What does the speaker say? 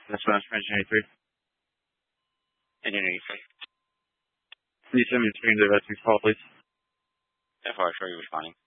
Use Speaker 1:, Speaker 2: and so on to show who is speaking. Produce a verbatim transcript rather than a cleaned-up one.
Speaker 1: That's what I'm French ninety-three.
Speaker 2: Indian eighty-three.
Speaker 1: Can you send me a screen to the rescue call, please?
Speaker 2: F R, sure, you're responding.